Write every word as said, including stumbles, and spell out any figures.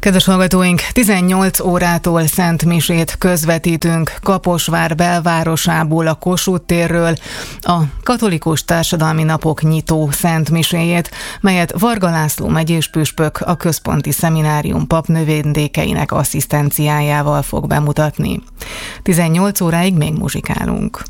Kedves hallgatóink, tizennyolc órától szentmisét közvetítünk Kaposvár belvárosából, a Kossuth térről, a Katolikus Társadalmi Napok nyitó szentmiséjét, melyet Varga László megyés püspök a Központi Szeminárium papnövendékeinek asszisztenciájával fog bemutatni. tizennyolc óráig még muzsikálunk.